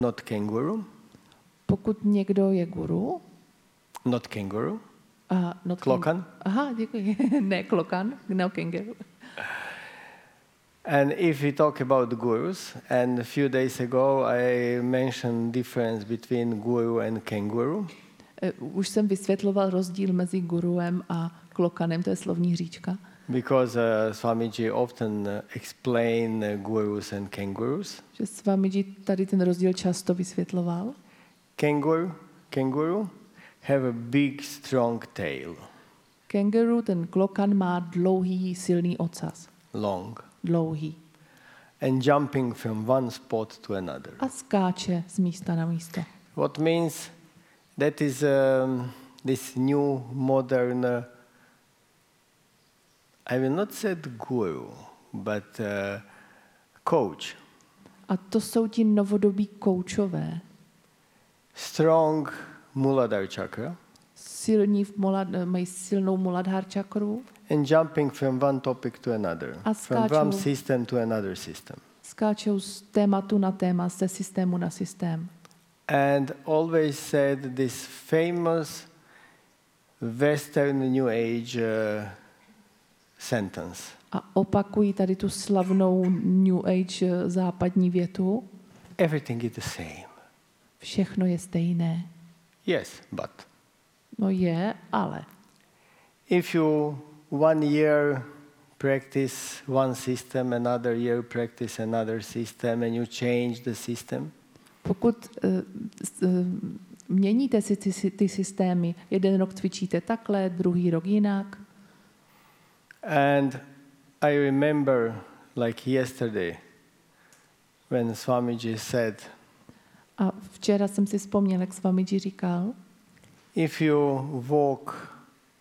Not kangaroo. Pokud někdo je guru, Not kangaroo. klokan. Aha, děkuji. Ne klokan, no kangaroo. And if we talk about gurus, and a few days ago I mentioned difference between guru and kangaroo. Už jsem vysvětloval rozdíl mezi guruem a klokanem, to je slovní hříčka. Because Swamiji often explain gurus and kangaroos. Že Swamiji tady ten rozdíl často vysvětloval. Kangaroo have a big strong tail. Kangaroo, ten klokan má dlouhý silný ocas. Long. Dlouhý. And jumping from one spot to another. A skáče z místa na místo. What means that is this new modern, I will not say guru, but coach. A to jsou ti novodobí koučové. Strong Muladhara chakra. Mají silnou Muladhara čakru. And jumping from one topic to another. From one system to another system. Skáčou z tématu na téma, ze systému na systém. And always said this famous Western New Age sentence. A opakují tady tu slavnou New Age západní větu. Everything is the same. Všechno je stejné. Yes, but. No je, ale. If you 1 year practice one system, another year practice another system, and you change the system. Pokud měníte si ty systémy, jeden rok cvičíte takhle, druhý rok jinak. And I remember like yesterday when Swamiji said, a včera jsem si vzpomněl, jak Swamiji říkal, if you walk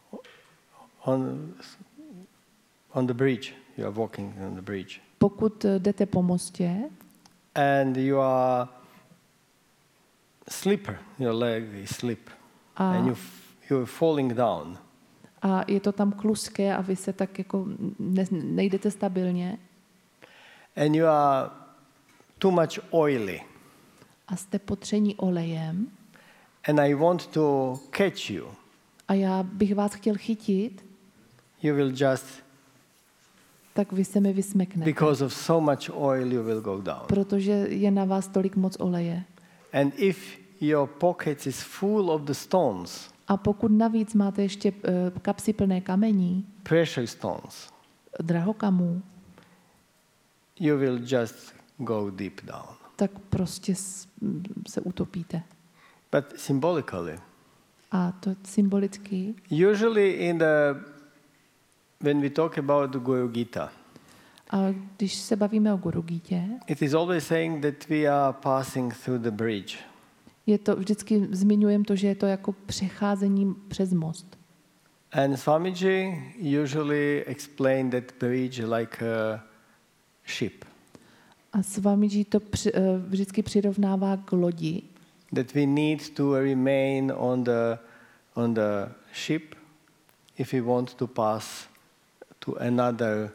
on the bridge, you are walking on the bridge. Pokud jdete po mostě, and you are slipper, your leg is slip, and you're falling down. A je to tam kluské a vy se tak jako nejdete stabilně. And you are too much oily. A jste potření olejem. And I want to catch you. A já bych vás chtěl chytit. You will just. Tak vy se mi vysmeknete. Because of so much oil you will go down. Protože je na vás tolik moc oleje. And if your pockets is full of the stones. A pokud navíc máte ještě kapsy plné kamení. Precious stones. Drahokamů. You will just go deep down. Tak prostě se utopíte. But symbolically. A to symbolicky. Usually when we talk about the Guru Gita. A když se bavíme o Guru Gítě, it is always saying that we are passing through the bridge. Je to vždycky zmiňujeme to, že je to jako přecházení přes most. And Swamiji usually explained that bridge like a ship. A Swamiji to vždycky přirovnává k lodi. That we need to remain on the ship if we want to pass to another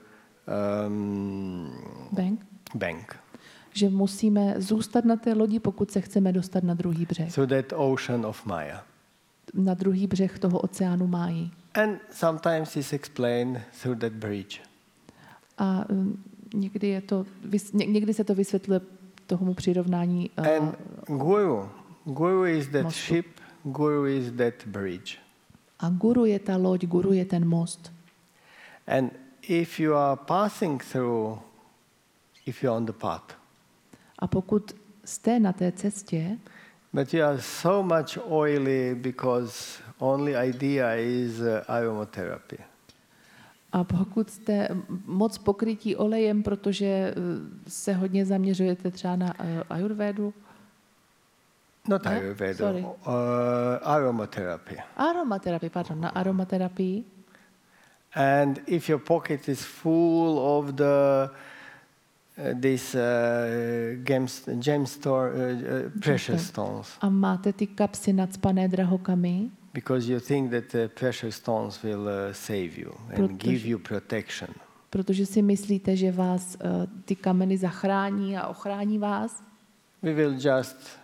bank. Že musíme zůstat na té lodi, pokud se chceme dostat na druhý břeh. So that ocean of Maya. Na druhý břeh toho oceánu Máji. And sometimes it's explained through that bridge. A někdy se to vysvětluje tomu přirovnání. And Guru is that mostu. Ship, Guru is that bridge. A Guru je ta loď, Guru je ten most. And if you are passing through, if you are on the path. A pokud jste na té cestě, but you are so much oily because only idea is aromatherapy. A pokud jste moc pokrytí olejem, protože se hodně zaměřujete třeba na ajurvédu. Not ayurveda, aromatherapy. Na aromaterapii. And if your pocket is full of these precious stones. A máte ty kapsy nacpané drahokamy. Because you think that the precious stones will save you and give you protection. Protože si myslíte, že vás ty kameny zachrání a ochrání vás. we will just